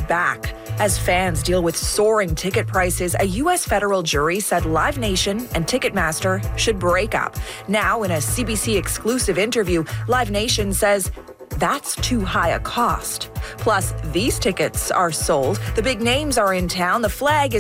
back. As fans deal with soaring ticket prices, a U.S. federal jury said Live Nation and Ticketmaster should break up. Now, in a CBC exclusive interview, Live Nation says that's too high a cost. Plus, these tickets are sold. The big names are in town. The flag is